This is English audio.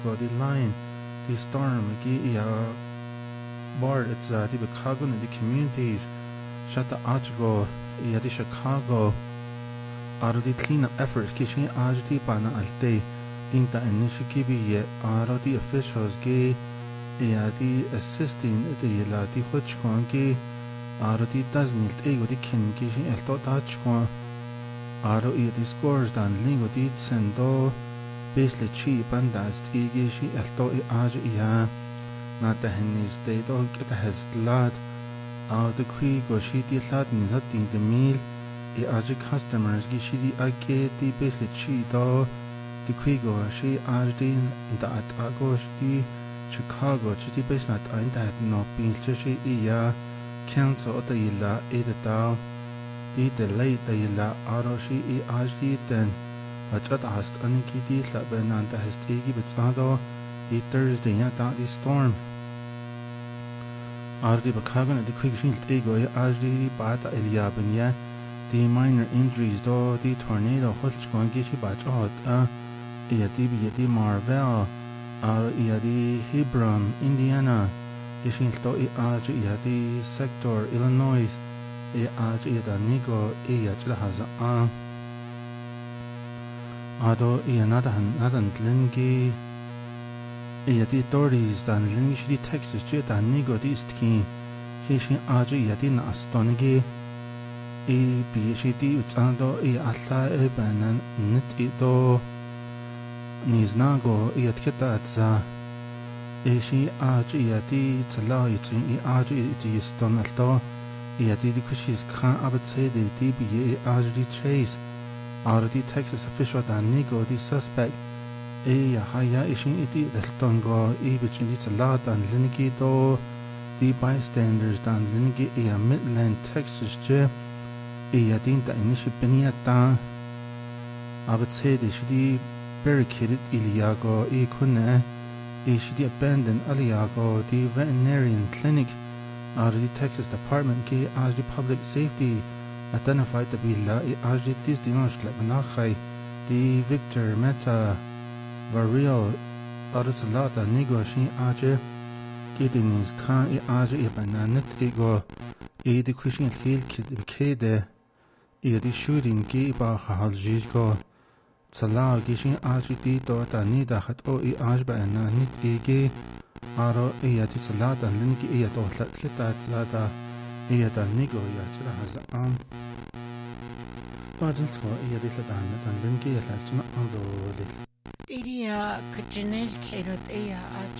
go the line the storm gi board it's the Chicago in the communities shut the Archgo the Chicago out of the cleanup efforts kitchen ajti pana alte tinta initiative ye out the officials gi the assisting the lati hochkon gi out the doesn't ego the kin kitchen elto tachkon out the scores dan lingo di sendo basically cheap and that's tigishi elto aj ya na the hennis they don't get has lad out the qui go she di lad ni hatin the meal aj customers gi she di ake di basically cheap do the qui go she aj din that agosh di Chicago city basically not in that no bin she ya cancel the ila edita the delay the ila aro she aj di then Ajat hast aniki di labenanta hastigi bitsado di Thursday ya da di storm ardi bakagan di quick shield ego ya ajdi bata eliaben ya di minor injuries do di tornado holchkon gichi bachot ya di Marvel ya di Hebron Indiana ishin to aj ya di sector Illinois ya aj ya da nigo ya chla haza Ado nadan lingi di authorities dan lingi shidi Texas je dan nigo di istki hishin ajo di na astonigi bi shidi utsando alla banan nit do niznago tketa atza shi ajo di tsala yitsin ajo di stonalto di kushis khan abatse di bi ajo di chase out of the Texas official that Nigo, the suspect, haya ishin iti deltongo, which needs a lot and linigi do, the bystanders dan linigi Midland, Texas, je, dinta initial beniata, I would say they should barricaded Iliago, kune, should abandoned Aliago, the veterinarian clinic, out of the Texas Department, as the public safety. Identified the villa ajdi tis dimanche lebanachai di Victor Meta Vario Arisalata Nigoshi aje Gidinis Tran aje bananet ego di Christian Hill kid di shooting giba haljigo Salah gishin aje di dota nida hat aj bananit ege aro di salata linki to latkita zada da nigo chira has Badal to di dan linki la chma ando Iria kajinel kerot